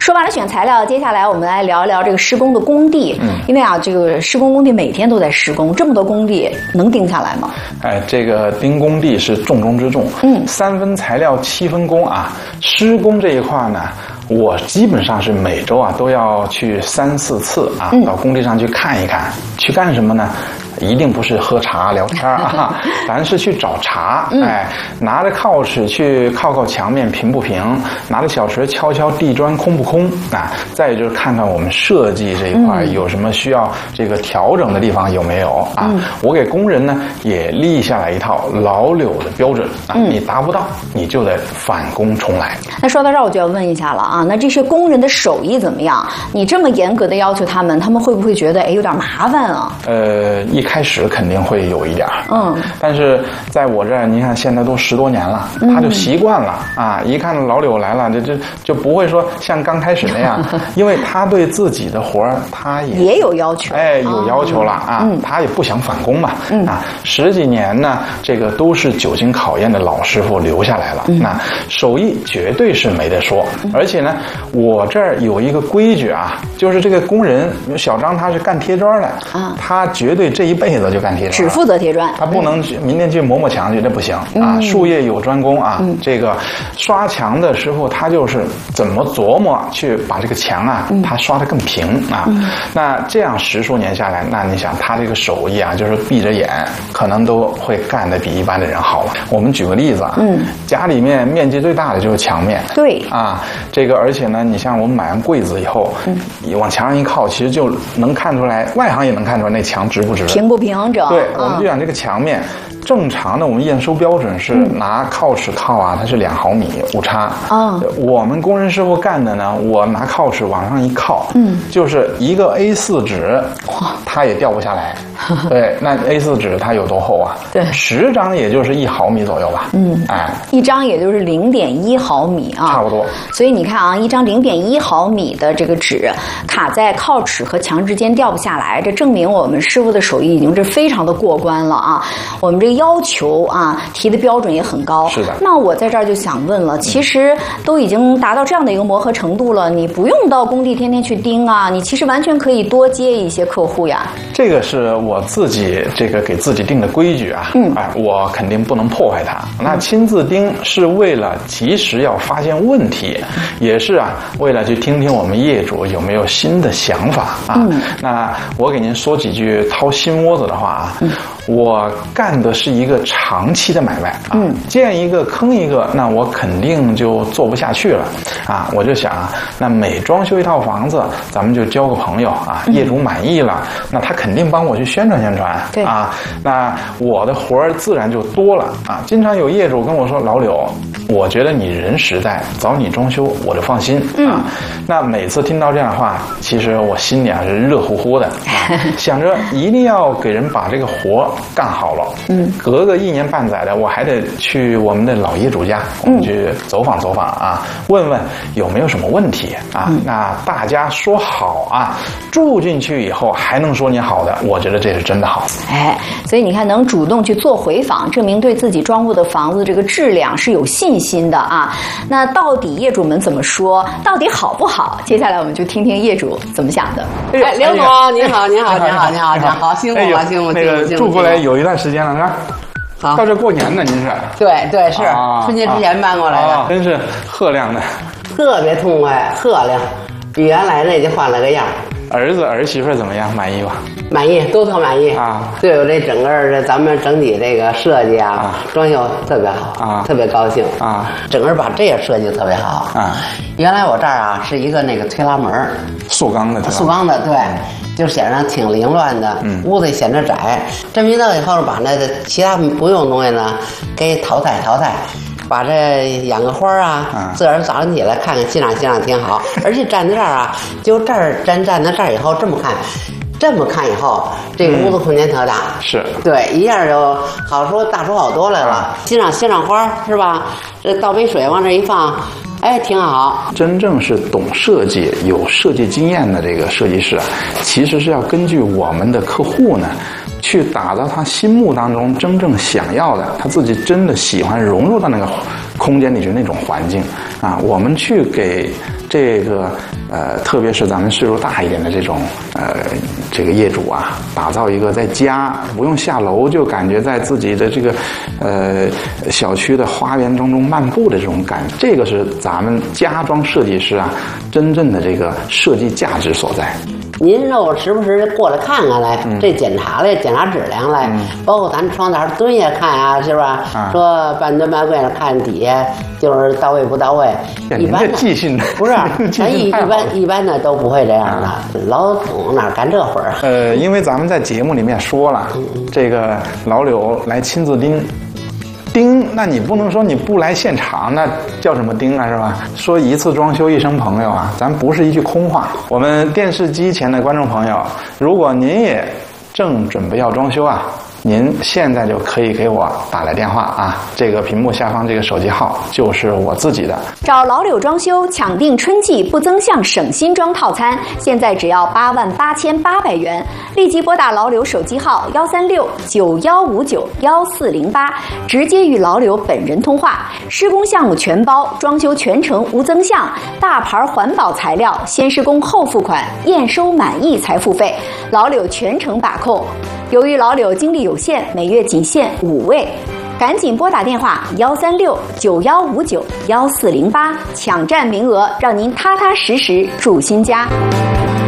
说完了选材料，接下来我们来聊一聊这个施工的工地。因为啊，这个施工工地每天都在施工，这么多工地能定下来吗？ 这个盯工地是重中之重。3分材料7分工啊。施工这一块呢，我基本上是每周啊都要去3、4次啊，到工地上去看一看。去干什么呢？一定不是喝茶聊天啊，咱是去找茬。拿着铐尺去靠墙面平不平，拿着小锤敲地砖空不空啊。再就是看看我们设计这一块有什么需要这个调整的地方有没有啊。我给工人呢也立下来一套老柳的标准啊，你达不到你就得返工重来。 那说到这儿我就要问一下了啊，那这些工人的手艺怎么样？你这么严格的要求他们会不会觉得有点麻烦啊？ 一开始肯定会有一点，但是在我这儿，你看现在都10多年了，他就习惯了啊。一看老柳来了，就不会说像刚开始那样，因为他对自己的活儿他也有要求，有要求了啊，他也不想返工嘛，10几年呢，这个都是久经考验的老师傅留下来了，那手艺绝对是没得说。而且呢，我这儿有一个规矩啊，就是这个工人小张他是干贴砖的啊，他绝对这一辈子就干贴砖， 只负责贴砖， 他不能明天去磨墙去，这不行啊！术业有专攻啊，这个刷墙的师傅他就是怎么琢磨去把这个墙啊，他刷得更平啊。那这样10数年下来，那你想他这个手艺啊，就是闭着眼可能都会干得比一般的人好了。我们举个例子啊，家里面面积最大的就是墙面， 对啊，这个而且呢，你像我们买完柜子以后，你往墙上一靠，其实就能看出来，外行也能看出来那墙直不直， 平不平整。 对，我们就讲这个墙面。正常的我们验收标准是拿铐尺铐啊，它是2毫米误差。我们工人师傅干的呢，我拿铐尺往上一靠，就是一个 A4 纸，它也掉不下来。对，那 A4 纸它有多厚啊？ 对 ，10张也就是1毫米左右吧。 一张也就是0.1毫米啊， 差不多。 所以你看啊，一张0.1毫米的这个纸卡在铐尺和墙之间掉不下来，这证明我们师傅的手艺已经是非常的过关了啊。我们这个要求啊提的标准也很高。 是的。 那我在这儿就想问了，其实都已经达到这样的一个磨合程度了，你不用到工地天天去盯啊，你其实完全可以多接一些客户呀。 这个是我自己这个给自己定的规矩啊，我肯定不能破坏它。那亲自盯是为了及时要发现问题，也是啊为了去听听我们业主有没有新的想法啊。那我给您说几句掏心窝子的话啊，我干的是一个长期的买卖啊，见一个坑一个，那我肯定就做不下去了啊。我就想啊，那每装修一套房子，咱们就交个朋友啊，业主满意了，那他肯定帮我去宣传宣传， 对啊，那我的活儿自然就多了啊。经常有业主跟我说，老柳，我觉得你人实在，找你装修我就放心啊。那每次听到这样的话，其实我心里啊是热乎乎的啊，想着一定要给人把这个活干好了。隔个1年半载的，我还得去我们的老业主家，我们去走访走访啊，问问有没有什么问题啊。那大家说好啊，住进去以后还能说你好的，我觉得这是真的好。 所以你看，能主动去做回访，证明对自己装过的房子这个质量是有信心的啊。那到底业主们怎么说？到底好不好？接下来我们就听听业主怎么想的。 刘总，您好，辛苦了，辛苦。 那个住过来有一段时间了，是吧？好，到这过年呢，您是？ 对，是春节之前搬过来的， 真是赫亮的， 特别痛快，赫亮，比原来那就换了个样。 儿子儿媳妇怎么样？满意吧？ 满意，都特满意啊！ 对我这整个咱们整体这个设计啊，装修特别好啊，特别高兴啊！整个把这个设计特别好啊。原来我这儿啊是一个那个推拉门， 塑钢的， 对。就显得挺凌乱的，屋子显得窄。这么一弄以后，把那个其他不用的东西呢，给淘汰，把这养个花啊，自个儿早上起来看看欣赏挺好。而且站在这儿啊，就这儿站在这儿以后这么看以后，这个屋子空间特大， 是对，一下就大出好多来了。欣赏花是吧？这倒杯水往这一放。挺好。 真正是懂设计、有设计经验的这个设计师啊，其实是要根据我们的客户呢，去打造他心目当中真正想要的，他自己真的喜欢融入到那个空间里的那种环境啊，我们去给这个特别是咱们岁数大一点的这种这个业主啊，打造一个在家不用下楼就感觉在自己的这个小区的花园当中漫步的这种感觉，这个是咱们家装设计师啊真正的这个设计价值所在。 您让我时不时过来看看来，这检查来，检查质量来，包括咱窗台蹲下看啊，是吧？说半蹲半跪的看底下就是到位不到位。一般的记性不是，咱一般的都不会这样的，老总哪干这会儿？ 因为咱们在节目里面说了，这个老柳来亲自盯，那你不能说你不来现场，那叫什么盯啊，是吧？说一次装修一生朋友啊，咱不是一句空话。我们电视机前的观众朋友，如果您也正准备要装修啊，您现在就可以给我打来电话啊，这个屏幕下方这个手机号就是我自己的。 找老柳装修抢定春季不增项省新装套餐，现在只要88800元，立即拨打老柳手机号13691591408，直接与老柳本人通话。施工项目全包，装修全程无增项，大牌环保材料，先施工后付款，验收满意才付费，老柳全程把控。由于老柳精力有限，每月仅限5位，赶紧拨打电话13691591408，抢占名额，让您踏踏实实住新家。